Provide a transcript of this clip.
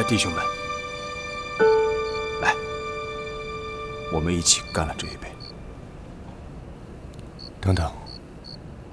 弟兄们，来，我们一起干了这一杯。 等等。